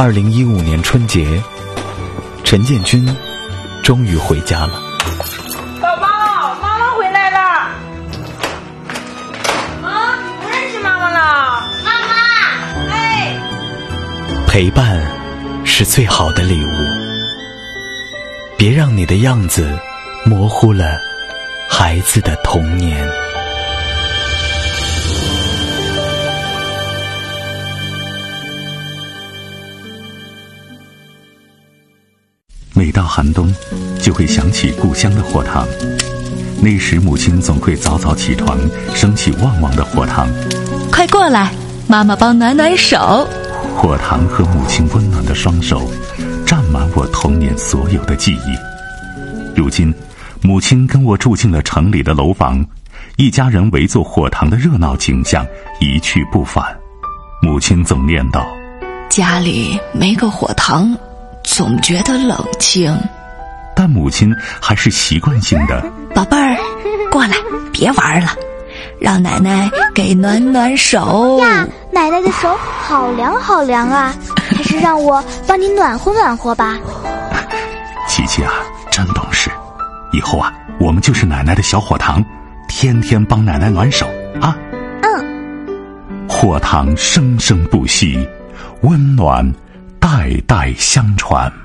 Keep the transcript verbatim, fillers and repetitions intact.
二零一五年春节，陈建军终于回家了。 宝宝，妈妈回来了。啊，不认识妈妈了。 妈妈， 哎， 陪伴是最好的礼物，别让你的样子模糊了孩子的童年。 每到寒冬，就会想起故乡的火塘。那时母亲总会早早起床，升起旺旺的火塘。 快过来，妈妈帮暖暖手。 火塘和母亲温暖的双手，占满我童年所有的记忆。如今，母亲跟我住进了城里的楼房，一家人围坐火塘的热闹景象一去不返。母亲总念叨： 家里没个火塘，总觉得冷清。 但母亲还是习惯性的： 宝贝儿，过来，别玩了，让奶奶给暖暖手呀。奶奶的手好凉好凉啊，还是让我帮你暖和暖和吧。 琪琪啊，真懂事，以后啊，我们就是奶奶的小火塘，天天帮奶奶暖手啊。 嗯。 火塘生生不息，温暖代代相传。